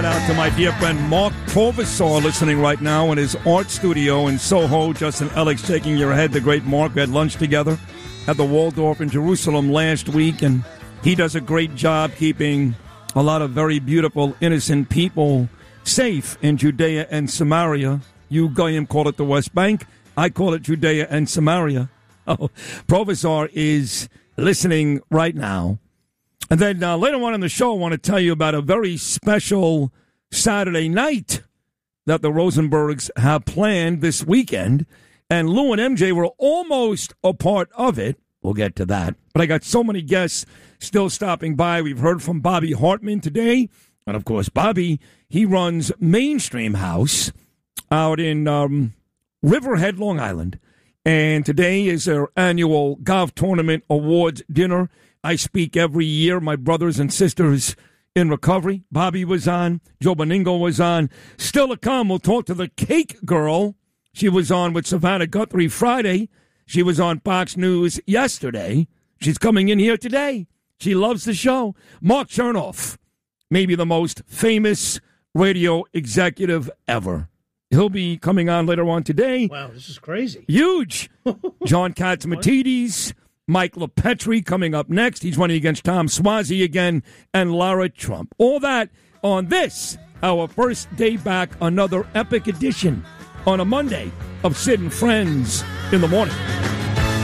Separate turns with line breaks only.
Out to my dear friend Mark Provisor listening right now in his art studio in Soho. Justin Alex shaking your head. The great Mark. We had lunch together at the Waldorf in Jerusalem last week, and he does a great job keeping a lot of very beautiful, innocent people safe in Judea and Samaria. You, Goyim, call it the West Bank. I call it Judea and Samaria. Oh, Provisor is listening right now. And then later on in the show, I want to tell you about a very special Saturday night that the Rosenbergs have planned this weekend. And Lou and MJ were almost a part of it. We'll get to that. But I got so many guests still stopping by. We've heard from Bobby Hartman today. And, of course, Bobby, he runs Mainstream House out in Riverhead, Long Island. And today is their annual golf tournament awards dinner. I speak every year. My brothers and sisters in recovery. Bobby was on. Joe Beningo was on. Still to come, we'll talk to the Cake Girl. She was on with Savannah Guthrie Friday. She was on Fox News yesterday. She's coming in here today. She loves the show. Mark Chernoff, maybe the most famous radio executive ever. He'll be coming on later on today.
Wow, this is crazy.
Huge. John Catsimatidis. Mike LaPetri coming up next. He's running against Tom Swazi again, and Lara Trump. All that on this, our first day back, another epic edition on a Monday of Sid and Friends in the Morning.